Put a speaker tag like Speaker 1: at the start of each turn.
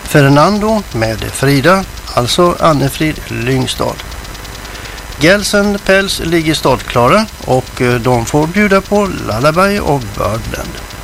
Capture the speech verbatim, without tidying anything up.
Speaker 1: Fernando med Frida, alltså Annefrid Lyngstad. Gelsen Päls ligger startklara och de får bjuda på Lullaby och Birdland.